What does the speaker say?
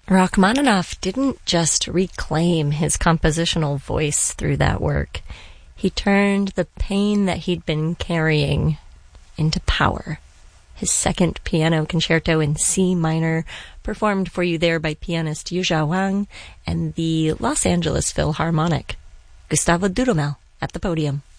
Rachmaninoff didn't just reclaim his compositional voice through that work. He turned the pain that he'd been carrying into power. His second piano concerto in C minor, performed for you there by pianist Yuzha Wang and the Los Angeles Philharmonic. Gustavo Dudamel at the podium.